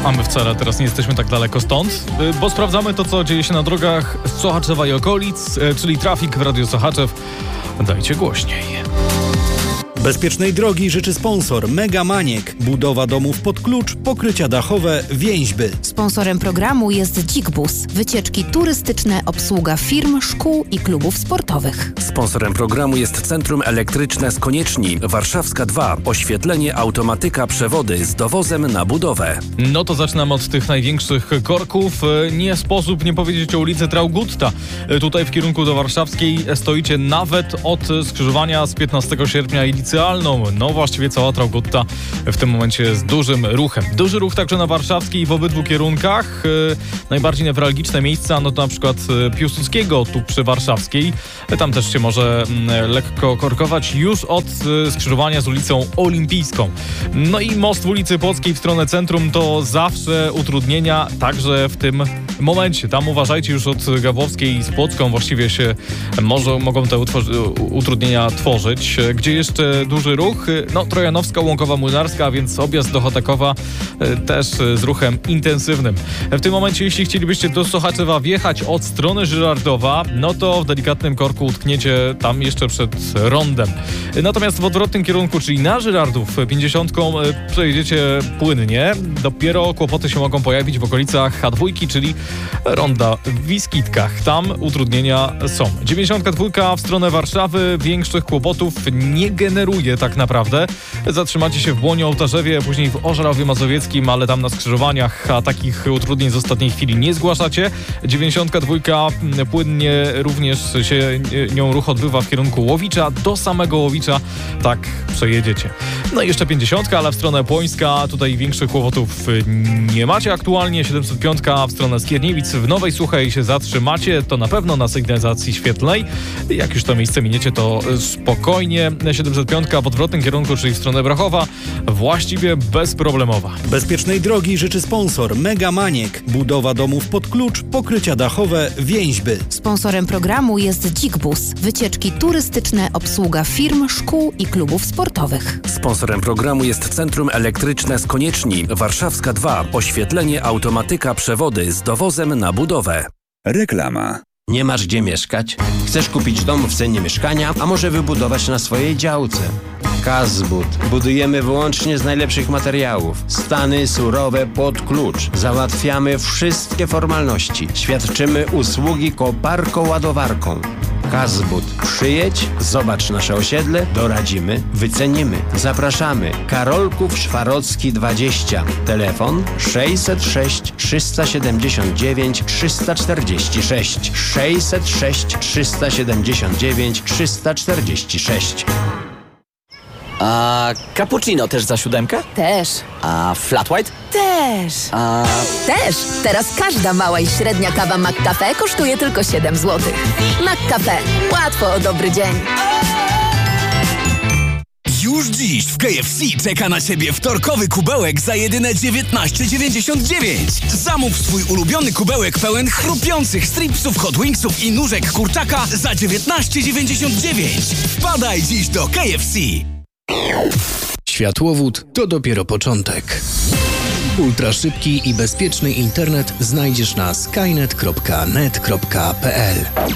a my wcale teraz nie jesteśmy tak daleko stąd, bo sprawdzamy to, co dzieje się na drogach Sochaczewa i okolic, czyli trafik w Radiu Sochaczew. Dajcie głośniej. Bezpiecznej drogi życzy sponsor Mega Maniek. Budowa domów pod klucz, pokrycia dachowe, więźby. Sponsorem programu jest Dzik-Bus. Wycieczki turystyczne, obsługa firm, szkół i klubów sportowych. Sponsorem programu jest Centrum Elektryczne z Konieczni, Warszawska 2. Oświetlenie, automatyka, przewody z dowozem na budowę. No to zaczynam od tych największych korków. Nie sposób nie powiedzieć o ulicy Traugutta. Tutaj w kierunku do Warszawskiej stoicie nawet od skrzyżowania z 15 sierpnia i licealną. No właściwie cała Traugutta w tym momencie jest dużym ruchem. Duży ruch także na Warszawskiej w obydwu kierunkach. Najbardziej newralgiczne miejsca, no to na przykład Piłsudskiego tu przy Warszawskiej. Tam też się może lekko korkować już od skrzyżowania z ulicą Olimpijską. No i most w ulicy Płockiej w stronę centrum to zawsze utrudnienia, także w tym momencie. Tam uważajcie, już od Gawłowskiej z Płocką właściwie się mogą te utrudnienia tworzyć. Gdzie jeszcze duży ruch? No Trojanowska, Łąkowa, Młynarska, więc objazd do Chotakowa też z ruchem intensywnym. W tym momencie, jeśli chcielibyście do Sochaczewa wjechać od strony Żyrardowa, no to w delikatnym korku utkniecie tam jeszcze przed rondem. Natomiast w odwrotnym kierunku, czyli na Żyrardów 50 przejedziecie płynnie. Dopiero kłopoty się mogą pojawić w okolicach H2, czyli ronda w Wiskitkach. Tam utrudnienia są. 92 w stronę Warszawy większych kłopotów nie generuje tak naprawdę. Zatrzymacie się w Błonie, Ołtarzewie, później w Ożerowie Mazowieckim, ale tam na skrzyżowaniach, a takich utrudnień z ostatniej chwili nie zgłaszacie. 92 płynnie również się nią ruch odbywa w kierunku Łowicza. Do samego Łowicza tak przejedziecie. No i jeszcze 50, ale w stronę Płońska tutaj większych kłopotów nie macie aktualnie. 705 w stronę Skierniewic w Nowej Suchej się zatrzymacie, to na pewno na sygnalizacji świetlnej. Jak już to miejsce miniecie, to spokojnie. 705 w odwrotnym kierunku, czyli w stronę Brachowa, właściwie bezproblemowa. Bezpiecznej drogi życzy sponsor Mega Maniek. Budowa domów pod klucz, pokrycia dachowe, więźby. Sponsorem programu jest Dzik-Bus. Wycieczki turystyczne, obsługa firm, szkół i klubów sportowych. Sponsorem programu jest Centrum Elektryczne z Konieczni, Warszawska 2. Oświetlenie, automatyka, przewody z dowozem na budowę. Reklama. Nie masz gdzie mieszkać? Chcesz kupić dom w cenie mieszkania, a może wybudować na swojej działce? Kazbud. Budujemy wyłącznie z najlepszych materiałów. Stany surowe pod klucz. Załatwiamy wszystkie formalności. Świadczymy usługi koparką-ładowarką. Kazbud. Przyjedź, zobacz nasze osiedle, doradzimy, wycenimy. Zapraszamy. Karolków Szwarocki 20. Telefon 606 379 346. 606 379 346. A cappuccino też za 7? Też. A flat white? Też. Też. Teraz każda mała i średnia kawa McCafe kosztuje tylko 7 zł. McCafe. Łatwo o dobry dzień. Już dziś w KFC czeka na Ciebie wtorkowy kubełek za jedyne 19,99. Zamów swój ulubiony kubełek pełen chrupiących stripsów, hot wingsów i nóżek kurczaka za 19,99. Wpadaj dziś do KFC. Światłowód to dopiero początek. Ultraszybki i bezpieczny internet znajdziesz na skynet.net.pl.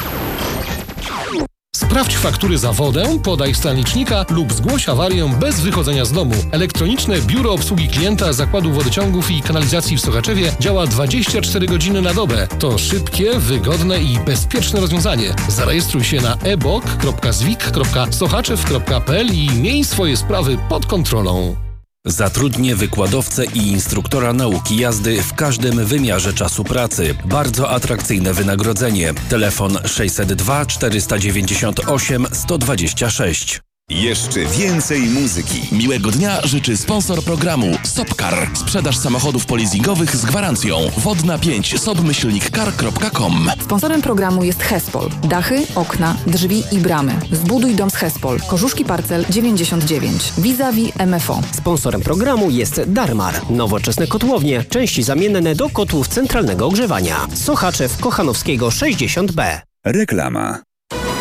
Sprawdź faktury za wodę, podaj stan licznika lub zgłoś awarię bez wychodzenia z domu. Elektroniczne Biuro Obsługi Klienta Zakładu Wodociągów i Kanalizacji w Sochaczewie działa 24 godziny na dobę. To szybkie, wygodne i bezpieczne rozwiązanie. Zarejestruj się na ebok.zwik.sochaczew.pl i miej swoje sprawy pod kontrolą. Zatrudnię wykładowcę i instruktora nauki jazdy w każdym wymiarze czasu pracy. Bardzo atrakcyjne wynagrodzenie. Telefon 602 498 126. Jeszcze więcej muzyki. Miłego dnia życzy sponsor programu Sopcar. Sprzedaż samochodów polizingowych z gwarancją. Wodna 5 sopmyślnikcar.com. Sponsorem programu jest Hespol. Dachy, okna, drzwi i bramy. Zbuduj dom z Hespol. Korzuszki Parcel 99. Vis-a-vis MFO. Sponsorem programu jest Darmar. Nowoczesne kotłownie. Części zamienne do kotłów centralnego ogrzewania. Sochaczew Kochanowskiego 60B. Reklama.